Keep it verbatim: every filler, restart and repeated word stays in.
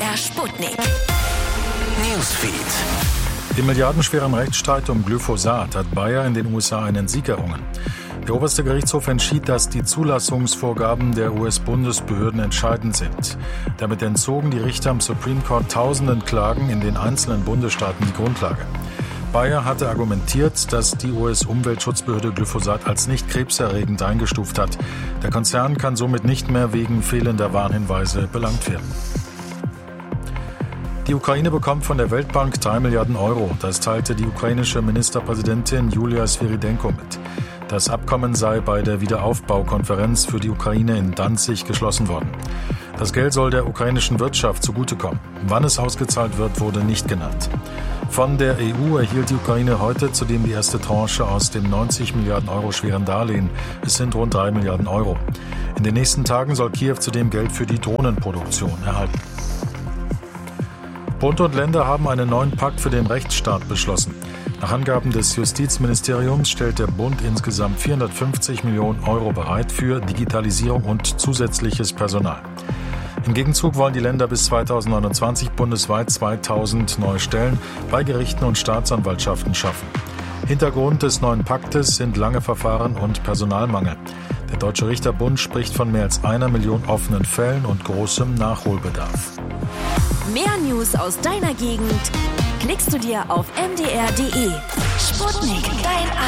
R Sputnik. Newsfeed. Im milliardenschweren Rechtsstreit um Glyphosat hat Bayer in den U S A einen Sieg errungen. Der oberste Gerichtshof entschied, dass die Zulassungsvorgaben der U S-Bundesbehörden entscheidend sind. Damit entzogen die Richter am Supreme Court tausenden Klagen in den einzelnen Bundesstaaten die Grundlage. Bayer hatte argumentiert, dass die U S-Umweltschutzbehörde Glyphosat als nicht krebserregend eingestuft hat. Der Konzern kann somit nicht mehr wegen fehlender Warnhinweise belangt werden. Die Ukraine bekommt von der Weltbank drei Milliarden Euro. Das teilte die ukrainische Ministerpräsidentin Julia Sviridenko mit. Das Abkommen sei bei der Wiederaufbaukonferenz für die Ukraine in Danzig geschlossen worden. Das Geld soll der ukrainischen Wirtschaft zugutekommen. Wann es ausgezahlt wird, wurde nicht genannt. Von der E U erhielt die Ukraine heute zudem die erste Tranche aus dem neunzig Milliarden Euro schweren Darlehen. Es sind rund drei Milliarden Euro. In den nächsten Tagen soll Kiew zudem Geld für die Drohnenproduktion erhalten. Bund und Länder haben einen neuen Pakt für den Rechtsstaat beschlossen. Nach Angaben des Justizministeriums stellt der Bund insgesamt vierhundertfünfzig Millionen Euro bereit für Digitalisierung und zusätzliches Personal. Im Gegenzug wollen die Länder bis zweitausendneunundzwanzig bundesweit zweitausend neue Stellen bei Gerichten und Staatsanwaltschaften schaffen. Hintergrund des neuen Paktes sind lange Verfahren und Personalmangel. Der Deutsche Richterbund spricht von mehr als einer Million offenen Fällen und großem Nachholbedarf. Mehr News aus deiner Gegend klickst du dir auf m d r punkt d e. Sputnik, dein